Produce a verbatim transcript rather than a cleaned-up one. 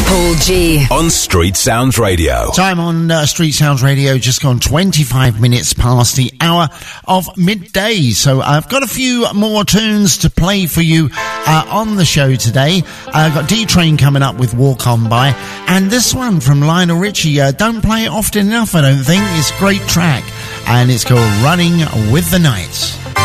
Paul G. On Street Sounds Radio. Time on uh, Street Sounds Radio, just gone twenty-five minutes past the hour of midday. So I've got a few more tunes to play for you uh, on the show today. I've got D-Train coming up with Walk On By. And this one from Lionel Richie. Uh, don't play it often enough, I don't think. It's a great track. And it's called Running with the Night.